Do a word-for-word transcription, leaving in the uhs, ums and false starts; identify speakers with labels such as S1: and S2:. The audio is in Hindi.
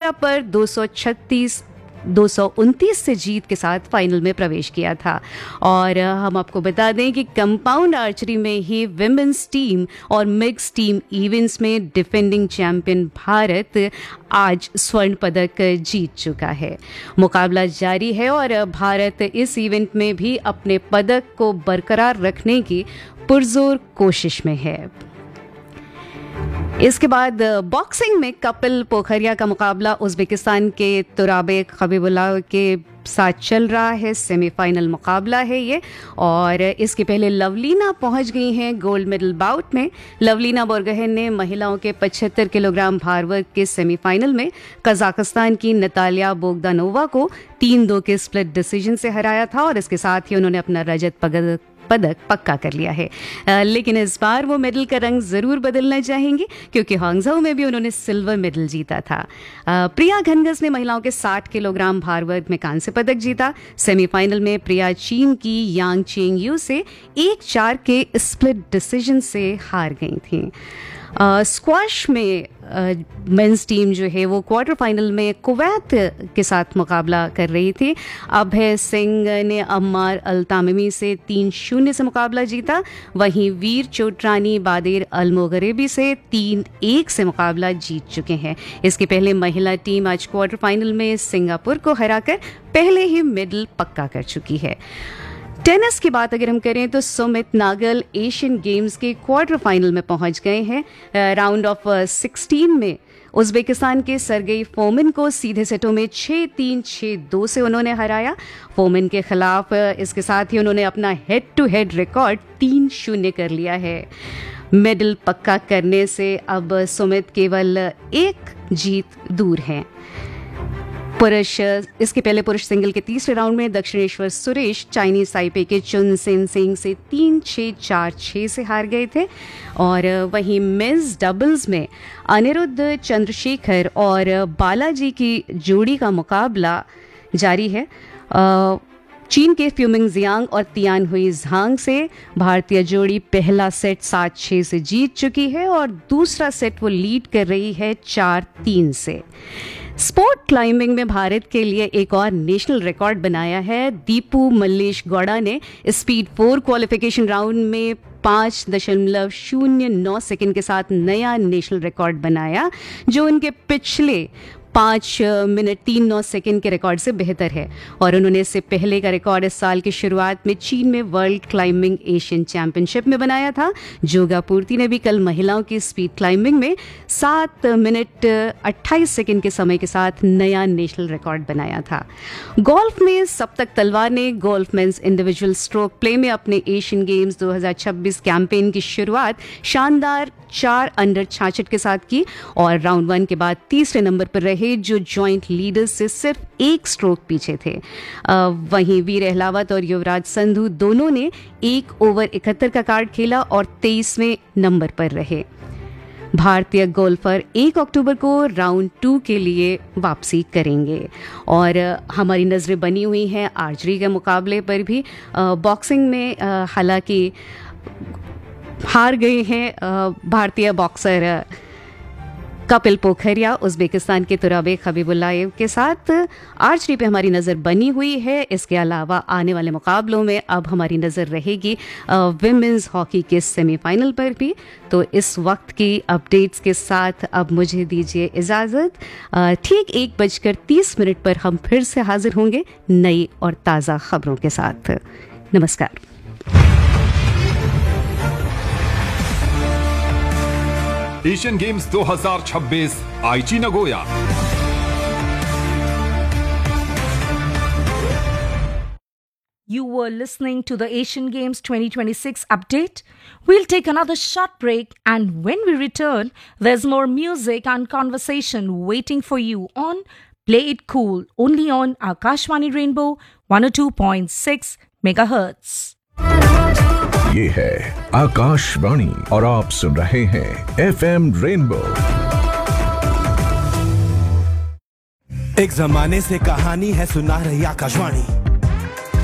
S1: कोरिया पर दो सौ छत्तीस दो सौ उनतीस से जीत के साथ फाइनल में प्रवेश किया था। और हम आपको बता दें कि कंपाउंड आर्चरी में ही विमेंस टीम और मिक्स टीम इवेंट्स में डिफेंडिंग चैंपियन भारत आज स्वर्ण पदक जीत चुका है। मुकाबला जारी है और भारत इस इवेंट में भी अपने पदक को बरकरार रखने की पुरजोर कोशिश में है। इसके बाद बॉक्सिंग में कपिल पोखरिया का मुकाबला उज्बेकिस्तान के तुराबेक खबीबुल्लाह के साथ चल रहा है। सेमीफाइनल मुकाबला है ये, और इसके पहले लवलीना पहुंच गई हैं गोल्ड मेडल बाउट में। लवलीना बोरगोहेन ने महिलाओं के पचहत्तर किलोग्राम भार वर्ग के सेमीफाइनल में कजाकिस्तान की नतालिया बोगदानोवा को तीन दो के स्प्लिट डिसीजन से हराया था, और इसके साथ ही उन्होंने अपना रजत पदक पदक पक्का कर लिया है। आ, लेकिन इस बार वो मेडल का रंग ज़रूर बदलना चाहेंगे, क्योंकि हांगझाऊ में भी उन्होंने सिल्वर मेडल जीता था। आ, प्रिया घनघस ने महिलाओं के साठ किलोग्राम भार वर्ग में कांस्य पदक जीता। सेमीफाइनल में प्रिया चीन की यांग चेंग यू से एक चार के स्प्लिट डिसीजन से हार गई थी। स्क्वाश में मेंस टीम जो है वो क्वार्टर फाइनल में कुवैत के साथ मुकाबला कर रही थी। अभय सिंह ने अम्मार अल तामिमी से तीन शून्य से मुकाबला जीता। वहीं वीर चोटरानी बादेर अल मोगरेबी से तीन एक से मुकाबला जीत चुके हैं। इसके पहले महिला टीम आज क्वार्टर फाइनल में सिंगापुर को हराकर पहले ही मेडल पक्का कर चुकी है। टेनिस की बात अगर हम करें तो सुमित नागल एशियन गेम्स के क्वार्टर फाइनल में पहुंच गए हैं। राउंड ऑफ सिक्सटीन में उज्बेकिस्तान के सरगेई फोमिन को सीधे सेटों में छः तीन छः दो से उन्होंने हराया। फोमिन के खिलाफ इसके साथ ही उन्होंने अपना हेड टू हेड रिकॉर्ड तीन शून्य कर लिया है। मेडल पक्का करने से अब सुमित केवल एक जीत दूर हैं। पुरुष इसके पहले पुरुष सिंगल के तीसरे राउंड में दक्षिणेश्वर सुरेश चाइनीज ताइपे के चुन सेन सिंह से तीन छः चार छः से हार गए थे। और वहीं मेंस डबल्स में अनिरुद्ध चंद्रशेखर और बालाजी की जोड़ी का मुकाबला जारी है। चीन के फ्यूमिंग जियांग और तियान हुई झांग से भारतीय जोड़ी पहला सेट सात छः से जीत चुकी है, और दूसरा सेट वो लीड कर रही है चार तीन से। स्पोर्ट क्लाइंबिंग में भारत के लिए एक और नेशनल रिकॉर्ड बनाया है। दीपू मल्लेश गौड़ा ने स्पीड फोर क्वालिफिकेशन राउंड में पाँच दशमलव शून्य नौ सेकेंड के साथ नया नेशनल रिकॉर्ड बनाया, जो उनके पिछले पाँच मिनट तीन नौ सेकेंड के रिकॉर्ड से बेहतर है। और उन्होंने इससे पहले का रिकॉर्ड इस साल की शुरुआत में चीन में वर्ल्ड क्लाइंबिंग एशियन चैंपियनशिप में बनाया था। जोगा पूर्ति ने भी कल महिलाओं की स्पीड क्लाइंबिंग में सात मिनट अट्ठाईस सेकेंड के समय के साथ नया नेशनल रिकॉर्ड बनाया था। गोल्फ में सप्तक तलवार ने golf mains individual stroke play में अपने एशियन गेम्स दो हज़ार छब्बीस कैंपेन की शुरुआत शानदार चार अंडर छाछठ के साथ की, और राउंड वन के बाद तीसरे नंबर पर रहे, जो जॉइंट लीडर्स से सिर्फ एक स्ट्रोक पीछे थे। वहीं वीर अहलावत और युवराज संधू दोनों ने एक ओवर इकहत्तर का कार्ड खेला और तेईसवें नंबर पर रहे। भारतीय गोल्फर एक अक्टूबर को राउंड टू के लिए वापसी करेंगे। और हमारी नज़रें बनी हुई हैं आर्चरी के मुकाबले पर भी। बॉक्सिंग में हालांकि हार गए हैं भारतीय बॉक्सर कपिल पोखरिया उज्बेकिस्तान के तुराबेक खबीबुल्लाह के साथ। आर्चरी पे हमारी नज़र बनी हुई है। इसके अलावा आने वाले मुकाबलों में अब हमारी नज़र रहेगी विमेंस हॉकी के सेमीफाइनल पर भी। तो इस वक्त की अपडेट्स के साथ अब मुझे दीजिए इजाज़त। ठीक एक बजकर तीस मिनट पर हम फिर से हाजिर होंगे नई और ताज़ा खबरों के साथ। नमस्कार।
S2: एशियन गेम्स दो हज़ार छब्बीस आईची Nagoya.
S3: You were listening to the Asian Games twenty twenty-six update. We'll take another short break, and when we return, there's more music and conversation waiting for you on Play It Cool, only on Akashvani Rainbow one oh two point six megahertz.
S4: ये है आकाशवाणी और आप सुन रहे हैं एफ एम रेनबो।
S5: एक जमाने से कहानी है सुना रही आकाशवाणी।